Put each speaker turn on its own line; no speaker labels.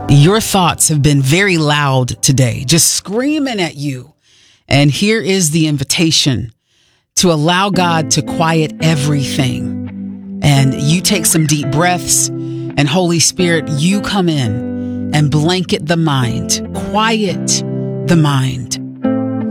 Your thoughts have been very loud today, just screaming at you. And here is the invitation to allow God to quiet everything. And you take some deep breaths, and Holy Spirit, you come in and blanket the mind, quiet the mind.